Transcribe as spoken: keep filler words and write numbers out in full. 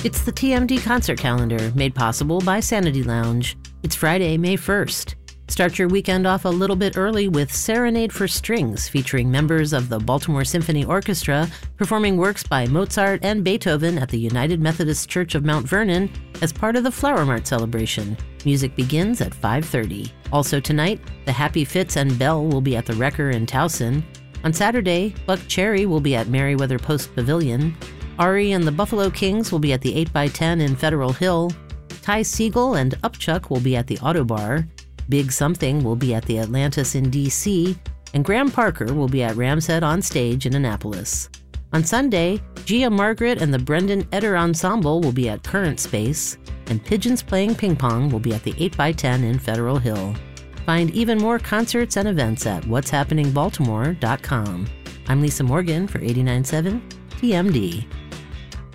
It's the T M D concert calendar, made possible by Sanity Lounge. It's Friday, May first. Start your weekend off a little bit early with Serenade for Strings, featuring members of the Baltimore Symphony Orchestra performing works by Mozart and Beethoven at the United Methodist Church of Mount Vernon as part of the Flower Mart celebration. Music begins at five thirty. Also tonight, the Happy Fitz and Bell will be at the Wrecker in Towson. On Saturday, Buck Cherry will be at Meriwether Post Pavilion. Ari and the Buffalo Kings will be at the eight by ten in Federal Hill. Ty Siegel and Upchuck will be at the Auto Bar. Big Something will be at the Atlantis in D C, and Graham Parker will be at Ramshead on Stage in Annapolis. On Sunday, Gia Margaret and the Brendan Eder Ensemble will be at Current Space, and Pigeons Playing Ping Pong will be at the eight by ten in Federal Hill. Find even more concerts and events at what's happening baltimore dot com. I'm Lisa Morgan for eighty-nine point seven T M D.